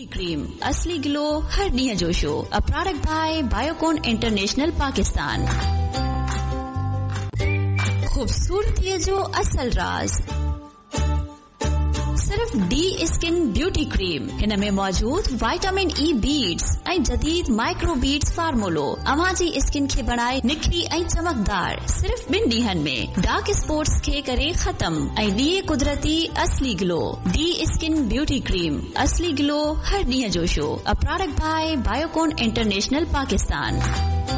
Cream असली glow हर ॾींहं जो show a product by Biocon international Pakistan. खूबसूरतीअ जो असल राज सिर्फ डी स्किन ब्यूटी क्रीम। हिन में मौजूद विटामिन ई बीड्स ऐं जदीद माइक्रो बीड्स फार्मूलो अवां जी स्किन खे बनाए निखरी ऐं चमकदार सिर्फ 2 ॾींहनि में डार्क स्पॉट्स खे करे खत्म ऐं ॾिए कुदरती असली glow. D skin beauty cream असली ग्लो हर ॾींहं जो show a product by Biocon international Pakistan.